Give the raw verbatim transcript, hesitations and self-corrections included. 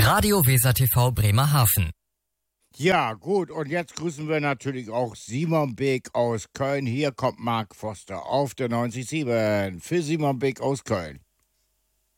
Radio Weser T V Bremerhaven. Ja, gut, und jetzt grüßen wir natürlich auch Simon Beek aus Köln. Hier kommt Mark Foster auf der neunzig Komma sieben für Simon Beek aus Köln.